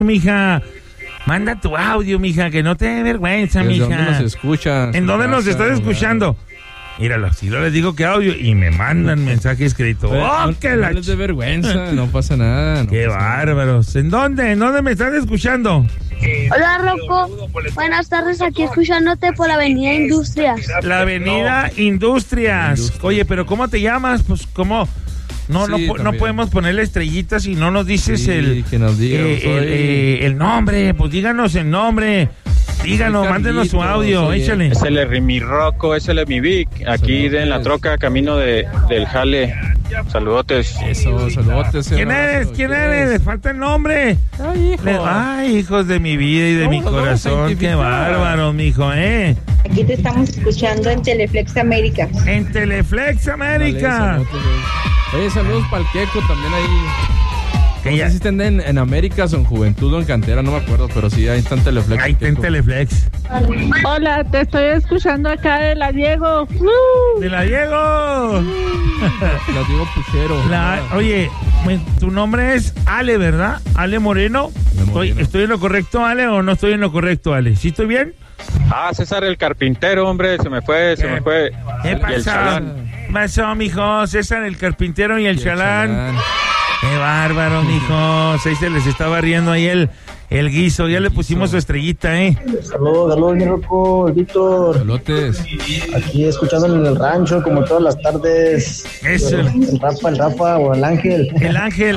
mija. Manda tu audio, mija, que no te dé vergüenza, mija. ¿Dónde nos escuchas? ¿En dónde nos estás escuchando? Míralo, si no les digo que audio y me mandan mensaje escrito. ¡Oh, qué no les dé vergüenza, no pasa nada. ¡Qué bárbaros! ¿En dónde? ¿En dónde me están escuchando? Hola, Rocco. Buenas tardes, aquí escuchándote por la Avenida Industrias. La Avenida Industrias. Oye, pero ¿cómo te llamas? Pues, ¿cómo? No podemos ponerle estrellitas si no nos dices que nos diga, el nombre. Pues díganos el nombre. Díganos, mándenos su audio, échale. Es el mi Rocco, es el mi Vic, aquí en la troca, camino del jale. Saludotes. Eso, saludotes. ¿Quién eres? ¿Quién eres? Falta el nombre. Ay, hijo. Ay, hijos de mi vida y de mi corazón. Qué bárbaro, mijo, Aquí te estamos escuchando en Teleflex América. En Teleflex América. Oye, saludos para el Queco también ahí. Que ya existen en América, son Juventud o en Cantera, no me acuerdo, pero sí, ahí está en Teleflex. Ahí está en Teleflex. Hola, te estoy escuchando acá de la Diego. ¡De la Diego! La Diego Puchero. Oye, tu nombre es Ale, ¿verdad? Ale Moreno. ¿Estoy en lo correcto, Ale, o no estoy en lo correcto, Ale? ¿Sí estoy bien? César el carpintero, hombre, se me fue. ¿Qué pasó, mijo? César el carpintero y el chalán. Qué bárbaro, mijo. Se les estaba riendo ahí el guiso. Ya le pusimos su estrellita, Saludos, mi Rocco, el Víctor. Saludos. Aquí escuchando en el rancho, como todas las tardes. Eso. El Rafa o el Ángel. El Ángel,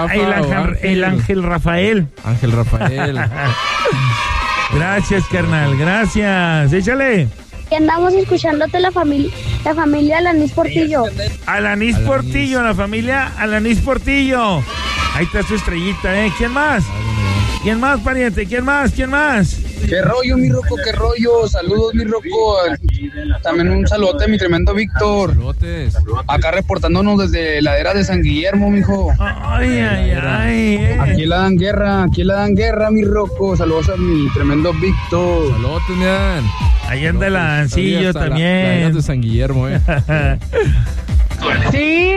el Ángel Rafael. Ángel Rafael. Gracias, carnal, gracias. Échale. Y andamos escuchándote la familia Alanís Portillo. Alanís Portillo, la familia Alanís Portillo. Ahí está su estrellita, ¿Quién más? ¿Quién más, pariente? ¿Quién más? ¿Qué rollo, mi Rocco? ¿Qué rollo? Saludos, mi Rocco. También un saludote a mi tremendo Víctor. Saludotes. Acá reportándonos desde la ladera de San Guillermo, mijo. Ay. Aquí la dan guerra, mi Rocco. Saludos a mi tremendo Víctor. Saludotes, miran. Ahí anda el Ancillo también. La de San Guillermo, Sí,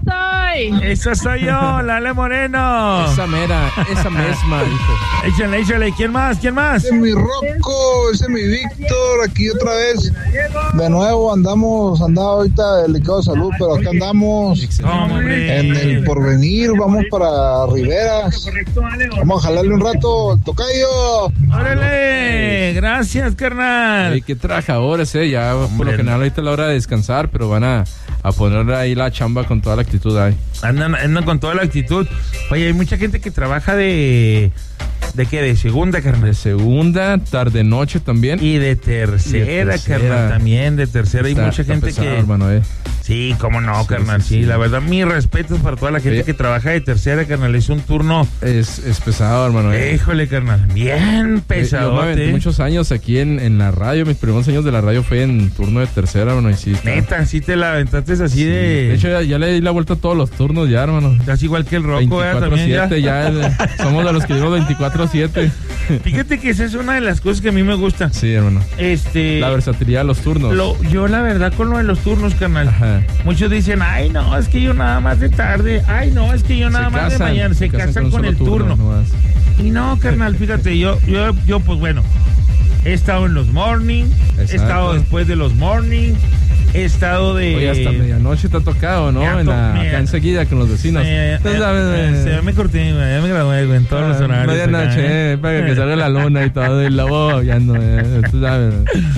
esa soy yo, la Ale Moreno. Esa misma, hijo. Échale. ¿Quién más? Ese es mi Rocco, ese es mi Víctor, aquí otra vez. De nuevo andaba ahorita delicado de salud, pero acá andamos en el Porvenir, vamos para Riveras. Vamos a jalarle un rato, tocayo. ¡Órale! Gracias, carnal. Ay, qué trabajadores, ya por lo general ahorita es la hora de descansar, pero van a poner ahí la chamba con toda la actitud ahí. Andan con toda la actitud. Oye, hay mucha gente que trabaja ¿de qué? ¿De segunda, carnal? De segunda, tarde, noche también. Y de tercera, carnal, también. De tercera hay mucha gente pesado, que... hermano, Sí, cómo no, carnal. Sí, la verdad, mis respetos para toda la gente que trabaja de tercera, carnal. Es un turno... Es pesado, hermano. Híjole, carnal. Bien pesado. Yo me aventé muchos años aquí en la radio. Mis primeros años de la radio fue en turno de tercera, hermano. Y sí, neta, sí te la aventaste así de... De hecho, ya le di la vuelta a todos los turnos ya, hermano. Casi igual que el Rocco, 24/7 ya somos de los que llevo 24/7. Fíjate que esa es una de las cosas que a mí me gusta. Sí, hermano. La versatilidad de los turnos. Yo la verdad con lo de los turnos, carnal. Ajá. Muchos dicen, ay no, es que yo nada más de tarde. Ay no, es que yo nada más de mañana. Se casan con el turno. Y no, carnal, fíjate, yo pues bueno, he estado en los morning, he estado después de los morning. He estado de... Oye, hasta medianoche te ha tocado, ¿no? Acá enseguida con los vecinos. Ya me corté, ya me gradué, güey, en todos los horarios. Medianoche, para que salga la luna y todo, y luego ya no, tú sabes.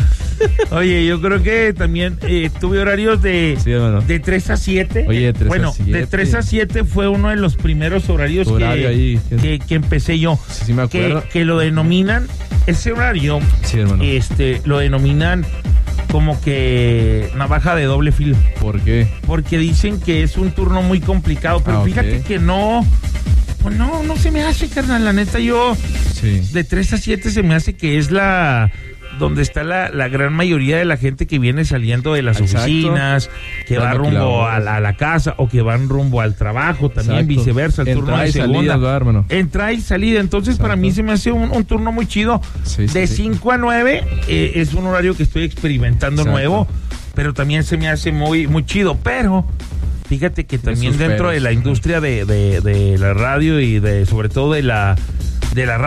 Oye, yo creo que también tuve horarios de 3 a 7. Oye, 3 a 7. De 3 a 7 fue uno de los primeros horarios que empecé yo. Sí, me acuerdo. Que lo denominan, ese horario, sí, hermano. Lo denominan como que navaja de doble filo. ¿Por qué? Porque dicen que es un turno muy complicado, pero fíjate que no se me hace, carnal, la neta, yo de 3 a 7 se me hace que es donde está la gran mayoría de la gente que viene saliendo de las oficinas, que va rumbo a la casa o que van rumbo al trabajo, también viceversa, el turno de segunda. Entrada y salida, entonces para mí se me hace un turno muy chido. De 5 a 9 es un horario que estoy experimentando nuevo, pero también se me hace muy, muy chido, pero... Fíjate que también dentro de la industria de la radio y sobre todo de de la